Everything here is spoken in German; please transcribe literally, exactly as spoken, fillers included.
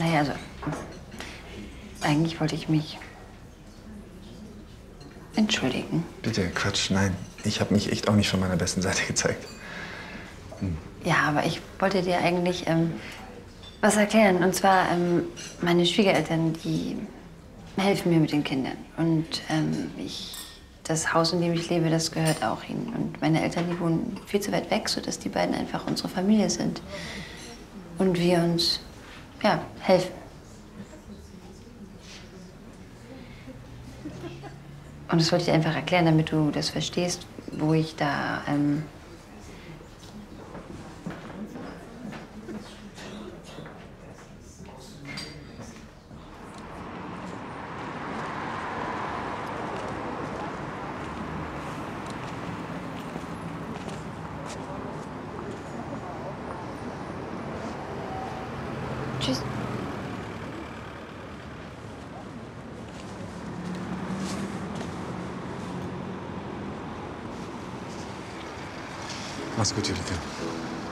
Naja, also eigentlich wollte ich mich entschuldigen. Bitte, Quatsch, nein. Ich habe mich echt auch nicht von meiner besten Seite gezeigt. Hm. Ja, aber ich wollte dir eigentlich ähm, was erklären. Und zwar, ähm, meine Schwiegereltern, die helfen mir mit den Kindern. Und ähm, ich, das Haus, in dem ich lebe, das gehört auch ihnen. Und meine Eltern, die wohnen viel zu weit weg, sodass die beiden einfach unsere Familie sind. Und wir uns, ja, helfen. Und das wollte ich einfach erklären, damit du das verstehst, wo ich da, ähm Tschüss. Mach's gut, Julika.